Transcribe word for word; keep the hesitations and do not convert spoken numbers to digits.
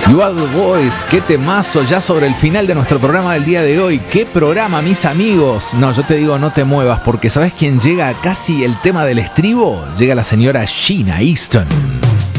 You Are The Voice, qué temazo ya sobre el final de nuestro programa del día de hoy. ¿Qué programa, mis amigos? No, yo te digo, no te muevas, porque ¿sabes quién llega a casi el tema del estribo? Llega la señora Sheena Easton.